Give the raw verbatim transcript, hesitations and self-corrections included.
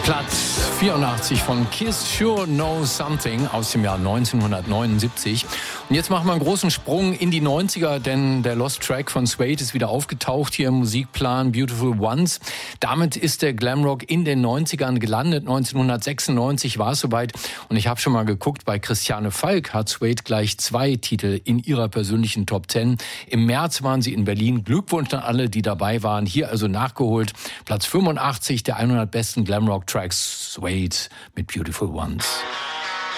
Platz vierundachtzig von Kiss Sure Know Something aus dem Jahr neunzehnhundertneunundsiebzig. Und jetzt machen wir einen großen Sprung in die neunziger, denn der Lost Track von Suede ist wieder aufgetaucht hier im Musikplan, Beautiful Ones. Damit ist der Glamrock in den neunzigern gelandet. neunzehnhundertsechsundneunzig war es soweit. Und ich habe schon mal geguckt, bei Christiane Falk hat Suede gleich zwei Titel in ihrer persönlichen Top Ten. Im März waren sie in Berlin. Glückwunsch an alle, die dabei waren. Hier also nachgeholt. Platz fünfundachtzig der hundert besten Glamrock Tracks, Suede mit Beautiful Ones.